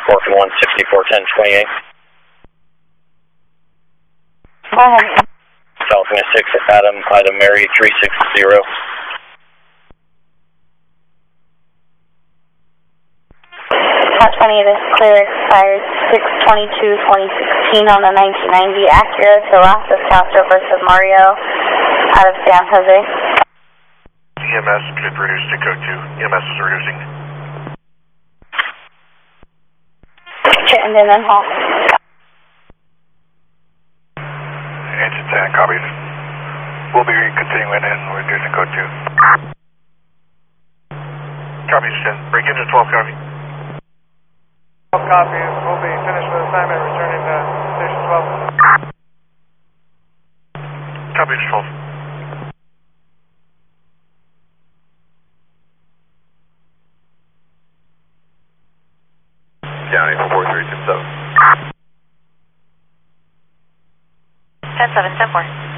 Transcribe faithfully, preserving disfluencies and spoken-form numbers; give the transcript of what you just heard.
Orphan one sixty-four ten twenty-eight. Go ahead. Falcon six, Adam, Item Mary three six zero. Hot twenty-eight is clear, expired six twenty-two twenty sixteen on the nineteen ninety Acura to Rosas Castro versus Mario out of San Jose. E M S, clear to reduce to code two. E M S is reducing. Chittenden and Hall. Engine ten, copies. We'll be continuing in reducing code two. Copies ten. Break engine twelve, copy. twelve copies. We'll be finished with assignment, returning to station twelve. Copies twelve. County four three two seven. ten seven, ten four.